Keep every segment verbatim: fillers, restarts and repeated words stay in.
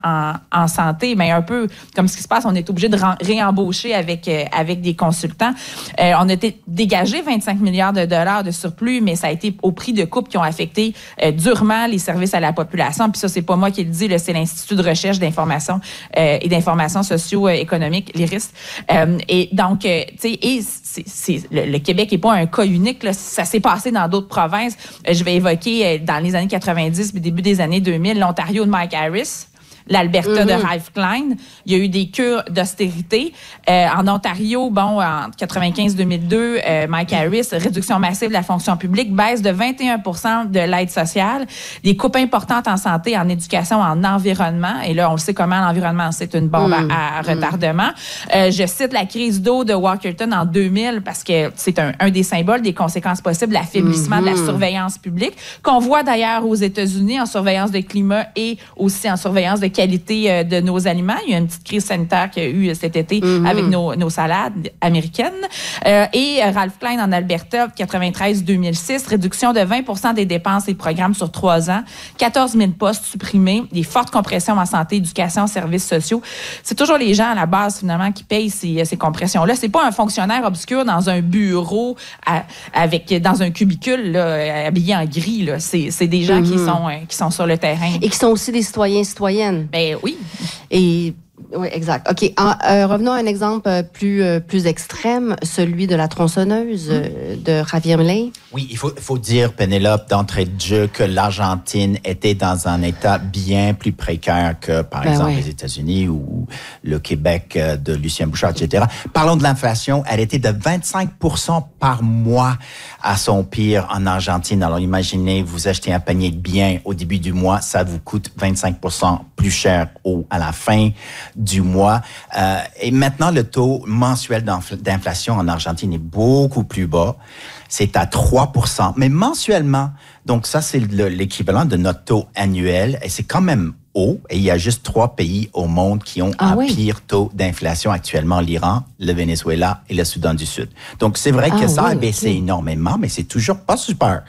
En, en santé, mais un peu comme ce qui se passe, on est obligé de ré- réembaucher avec euh, avec des consultants. Euh, on a t- dégagé vingt-cinq milliards de dollars de surplus, mais ça a été au prix de coupes qui ont affecté euh, durement les services à la population. Puis ça, c'est pas moi qui le dis, là, c'est l'Institut de recherche d'information euh, et d'information socio-économique, l'I R I S. Euh, et donc, euh, tu sais, et c'est, c'est, le, le Québec est pas un cas unique. Là, ça s'est passé dans d'autres provinces. Euh, je vais évoquer euh, dans les années quatre-vingt-dix, puis début des années deux mille, l'Ontario de Mike Harris. L'Alberta mm-hmm. de Ralph Klein. Il y a eu des cures d'austérité. Euh, en Ontario, bon, en quatre-vingt-quinze deux mille deux, euh, Mike Harris, réduction massive de la fonction publique, baisse de vingt et un pour cent de l'aide sociale, des coupes importantes en santé, en éducation, en environnement. Et là, on le sait comment l'environnement, c'est une bombe mm. à, à retardement. Euh, je cite la crise d'eau de Walkerton en deux mille parce que c'est un, un des symboles des conséquences possibles, l'affaiblissement mm-hmm. de la surveillance publique, qu'on voit d'ailleurs aux États-Unis en surveillance de climat et aussi en surveillance de qualité de nos aliments. Il y a une petite crise sanitaire qu'il y a eu cet été mm-hmm. avec nos, nos salades américaines. Euh, et Ralph Klein en Alberta, quatre-vingt-treize deux mille six, réduction de vingt pour cent des dépenses et programmes sur trois ans, quatorze mille postes supprimés, des fortes compressions en santé, éducation, services sociaux. C'est toujours les gens à la base, finalement, qui payent ces, ces compressions-là. C'est pas un fonctionnaire obscur dans un bureau à, avec, dans un cubicule là, habillé en gris. Là. C'est, c'est des gens mm-hmm. qui, sont, euh, qui sont sur le terrain. Et qui sont aussi des citoyens et citoyennes. Ben oui. Et oui, exact. OK. En, euh, revenons à un exemple plus, euh, plus extrême, celui de la tronçonneuse mmh. euh, de Javier Milei. Oui, il faut, faut dire, Pénélope, d'entrée de jeu, que l'Argentine était dans un état bien plus précaire que, par ben exemple, ouais. les États-Unis ou le Québec de Lucien Bouchard, et cetera. Parlons de l'inflation. Elle était de vingt-cinq pour cent par mois à son pire en Argentine. Alors, imaginez, vous achetez un panier de biens au début du mois, ça vous coûte vingt-cinq pour cent plus cher au, à la fin du mois. Euh, et maintenant, le taux mensuel d'inflation en Argentine est beaucoup plus bas. C'est à trois pour cent. Mais mensuellement, donc ça, c'est le, l'équivalent de notre taux annuel. Et c'est quand même haut. Et il y a juste trois pays au monde qui ont ah un oui. pire taux d'inflation actuellement. L'Iran, le Venezuela et le Soudan du Sud. Donc, c'est vrai ah que ça oui, a baissé okay. énormément, mais c'est toujours pas super.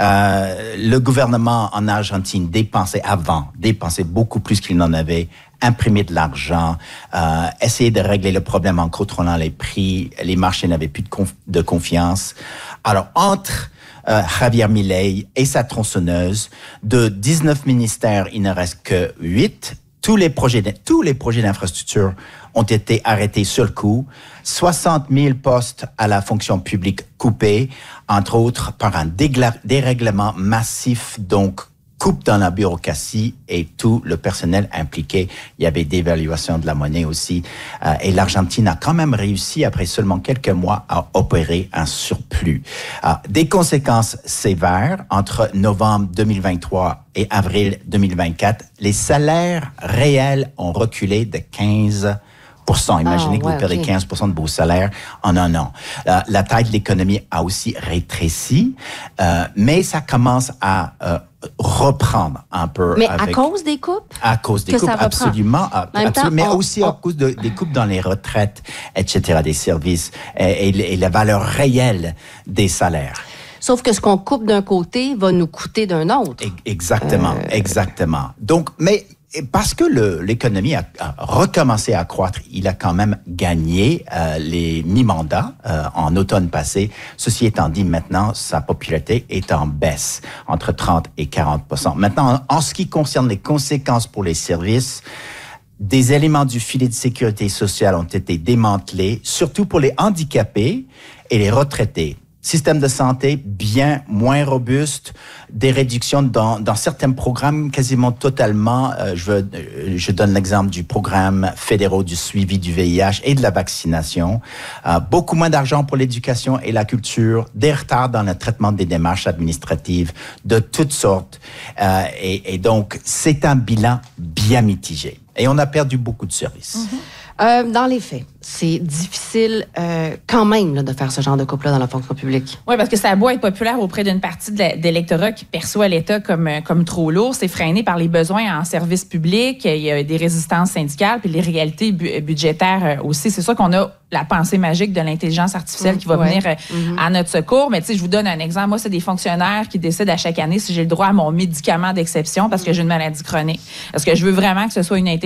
Euh, le gouvernement en Argentine dépensait avant, dépensait beaucoup plus qu'il n'en avait, imprimer de l'argent, euh, essayer de régler le problème en contrôlant les prix. Les marchés n'avaient plus de, conf- de confiance. Alors, entre euh, Javier Milei et sa tronçonneuse, de dix-neuf ministères, il ne reste que huit. Tous les projets, de, tous les projets d'infrastructure ont été arrêtés sur le coup. soixante mille postes à la fonction publique coupés, entre autres par un dégla- dérèglement massif, donc coupe dans la bureaucratie et tout le personnel impliqué. Il y avait dévaluation de la monnaie aussi. Euh, et l'Argentine a quand même réussi, après seulement quelques mois, à opérer un surplus. Euh, des conséquences sévères entre novembre deux mille vingt-trois et avril deux mille vingt-quatre. Les salaires réels ont reculé de quinze pour cent. Imaginez oh, que ouais, vous perdez okay. quinze pour cent de vos salaires en un an. Euh, la taille de l'économie a aussi rétréci, euh, mais ça commence à euh, reprendre un peu. Mais avec, à cause des coupes? À cause des coupes, absolument. absolument temps, mais on, aussi on... à cause de, des coupes dans les retraites, et cetera, des services et, et, et la valeur réelle des salaires. Sauf que ce qu'on coupe d'un côté va nous coûter d'un autre. Exactement, euh... exactement. Donc, mais parce que le, l'économie a, a recommencé à croître, il a quand même gagné euh, les mi-mandats euh, en automne passé. Ceci étant dit, maintenant, sa popularité est en baisse, entre trente et quarante pour cent. Maintenant, en, en ce qui concerne les conséquences pour les services, des éléments du filet de sécurité sociale ont été démantelés, surtout pour les handicapés et les retraités. Système de santé bien moins robuste, des réductions dans, dans certains programmes quasiment totalement. Euh, je, veux, je donne l'exemple du programme fédéral du suivi du V I H et de la vaccination. Euh, beaucoup moins d'argent pour l'éducation et la culture, des retards dans le traitement des démarches administratives de toutes sortes. Euh, et, et donc, c'est un bilan bien mitigé. Et on a perdu beaucoup de services. Mm-hmm. Euh, dans les faits, c'est difficile euh, quand même là, de faire ce genre de couple-là dans la fonction publique. Oui, parce que ça a beau être populaire auprès d'une partie de, la, de l'électorat qui perçoit l'État comme, comme trop lourd. C'est freiné par les besoins en services publics, il y a des résistances syndicales, puis les réalités bu- budgétaires aussi. C'est sûr qu'on a la pensée magique de l'intelligence artificielle mmh, qui va ouais. venir mmh. à notre secours. Mais tu sais, je vous donne un exemple. Moi, c'est des fonctionnaires qui décident à chaque année si j'ai le droit à mon médicament d'exception parce que j'ai une maladie chronique. Parce que je veux vraiment que ce soit une intelligence